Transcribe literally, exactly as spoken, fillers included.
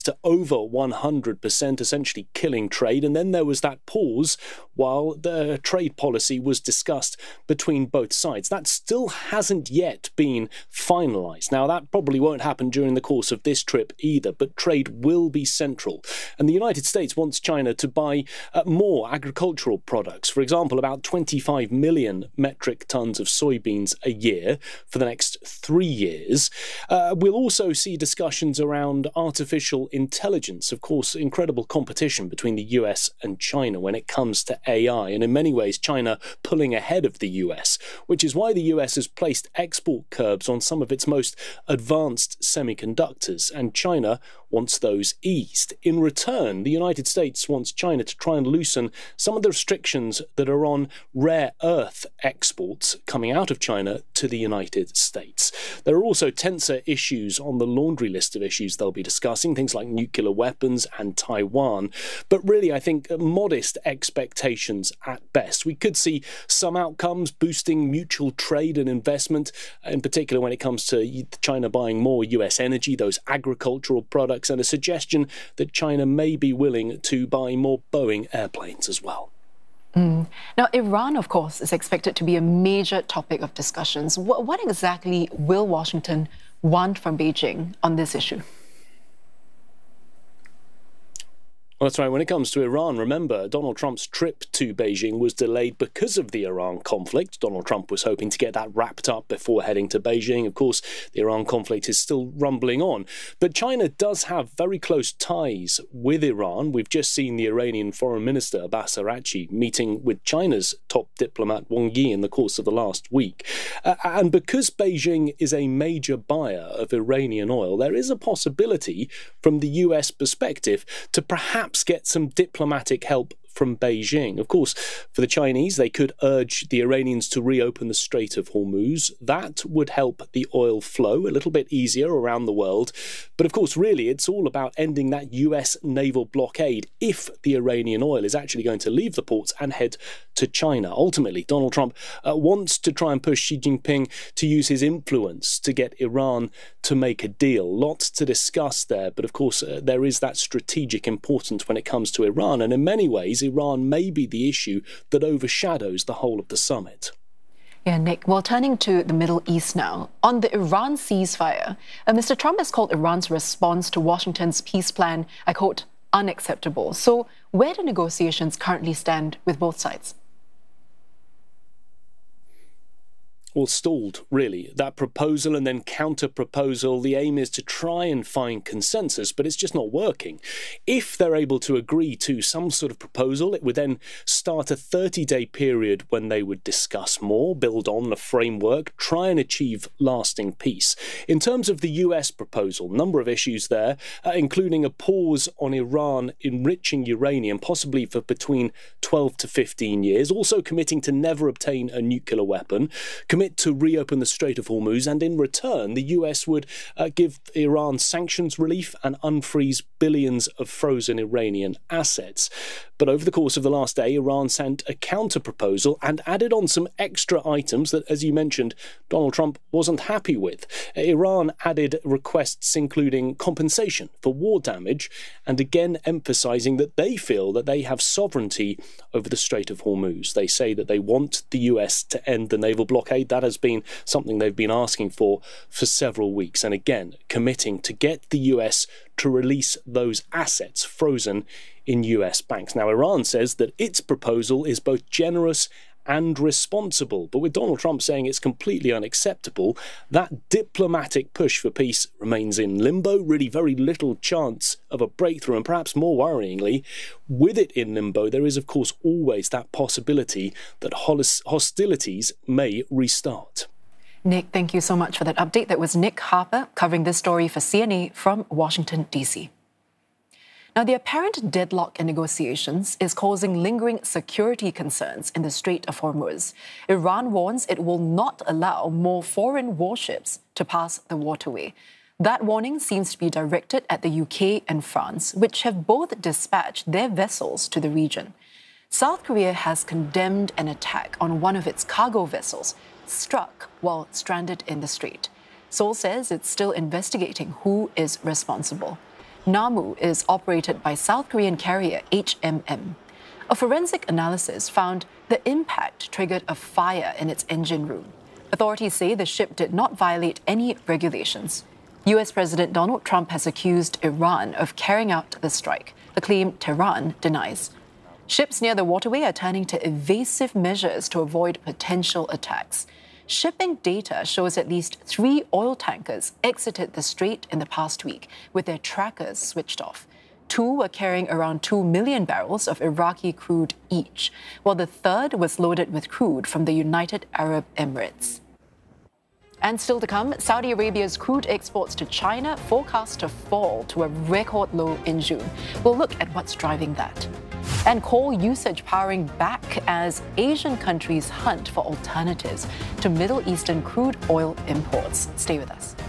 to over one hundred percent, essentially killing trade. And then there was that pause while the trade policy was discussed between both sides. That still hasn't yet been finalised. Now, that probably won't happen during the course of this trip either, but trade will be central. And the United States wants China to buy uh, more agricultural products. For example, about twenty-five million metric tons of soybeans a year for the next three years. Uh, we'll also see discussions around artificial intelligence. Of course, incredible competition between the U S and China when it comes to A I, and in many ways China pulling ahead of the U S, which is why the U S has placed export curbs on some of its most advanced semiconductors, and China wants those eased. In return, the United States wants China to try and loosen some of the restrictions that are on rare earth exports coming out of China to the United States. There are also tenser issues on the laundry list of issues they'll be discussing, things like nuclear weapons and Taiwan. But really, I think modest expectations at best. We could see some outcomes boosting mutual trade and investment, in particular when it comes to China buying more U S energy, those agricultural products, and a suggestion that China may be willing to buy more Boeing airplanes as well. Mm. Now, Iran, of course, is expected to be a major topic of discussions. What, what exactly will Washington want from Beijing on this issue? Well, that's right. When it comes to Iran, remember, Donald Trump's trip to Beijing was delayed because of the Iran conflict. Donald Trump was hoping to get that wrapped up before heading to Beijing. Of course, the Iran conflict is still rumbling on. But China does have very close ties with Iran. We've just seen the Iranian Foreign Minister, Abbas Araghchi, meeting with China's top diplomat, Wang Yi, in the course of the last week. Uh, and because Beijing is a major buyer of Iranian oil, there is a possibility, from the U S perspective, to perhaps get some diplomatic help from Beijing. Of course, for the Chinese, they could urge the Iranians to reopen the Strait of Hormuz. That would help the oil flow a little bit easier around the world. But of course, really, it's all about ending that U S naval blockade if the Iranian oil is actually going to leave the ports and head to China. Ultimately, Donald Trump uh, wants to try and push Xi Jinping to use his influence to get Iran to make a deal. Lots to discuss there, but of course, uh, there is that strategic importance when it comes to Iran. And in many ways, Iran may be the issue that overshadows the whole of the summit. Yeah, Nick, well, turning to the Middle East now. On the Iran ceasefire, uh, Mister Trump has called Iran's response to Washington's peace plan, I quote, unacceptable. So where do negotiations currently stand with both sides? Well, stalled, really. That proposal and then counter-proposal, the aim is to try and find consensus, but it's just not working. If they're able to agree to some sort of proposal, it would then start a thirty-day period when they would discuss more, build on the framework, try and achieve lasting peace. In terms of the U S proposal, number of issues there, uh, including a pause on Iran enriching uranium, possibly for between twelve to fifteen years, also committing to never obtain a nuclear weapon, commit to reopen the Strait of Hormuz, and in return, the U S would uh, give Iran sanctions relief and unfreeze billions of frozen Iranian assets. But over the course of the last day, Iran sent a counter-proposal and added on some extra items that, as you mentioned, Donald Trump wasn't happy with. Iran added requests including compensation for war damage, and again emphasizing that they feel that they have sovereignty over the Strait of Hormuz. They say that they want the U S to end the naval blockade. That has been something they've been asking for for several weeks, and again committing to get the U S to release those assets frozen in U S banks. Now, Iran says that its proposal is both generous and responsible, but with Donald Trump saying it's completely unacceptable, that diplomatic push for peace remains in limbo. Really very little chance of a breakthrough, and perhaps more worryingly, with it in limbo, there is of course always that possibility that hostilities may restart. Nick, thank you so much for that update. That was Nick Harper covering this story for C N A from Washington, D C. Now, the apparent deadlock in negotiations is causing lingering security concerns in the Strait of Hormuz. Iran warns it will not allow more foreign warships to pass the waterway. That warning seems to be directed at the U K and France, which have both dispatched their vessels to the region. South Korea has condemned an attack on one of its cargo vessels, struck while stranded in the strait. Seoul says it's still investigating who is responsible. Namu is operated by South Korean carrier H M M. A forensic analysis found the impact triggered a fire in its engine room. Authorities say the ship did not violate any regulations. U S President Donald Trump has accused Iran of carrying out the strike, a claim Tehran denies. Ships near the waterway are turning to evasive measures to avoid potential attacks. Shipping data shows at least three oil tankers exited the strait in the past week with their trackers switched off. Two were carrying around two million barrels of Iraqi crude each, while the third was loaded with crude from the United Arab Emirates. And still to come, Saudi Arabia's crude exports to China forecast to fall to a record low in June. We'll look at what's driving that. And coal usage powering back as Asian countries hunt for alternatives to Middle Eastern crude oil imports. Stay with us.